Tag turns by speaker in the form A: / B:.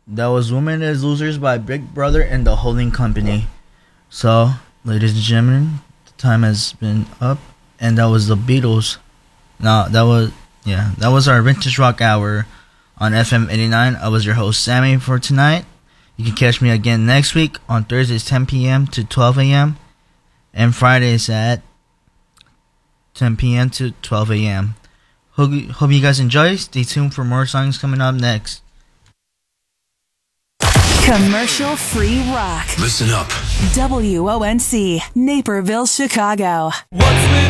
A: That was Women as Losers by Big Brother and the Holding Company. So, ladies and gentlemen, the time has been up, and that was the Beatles. No, that was our Vintage Rock Hour on FM 89. I was your host, Sammy, for tonight. You can catch me again next week on Thursdays 10 p.m. to 12 a.m. and Fridays at 10 p.m. to 12 a.m. Hope you guys enjoy. Stay tuned for more songs coming up next.
B: Commercial free rock.
C: Listen up.
B: WONC, Naperville, Chicago.
D: What's with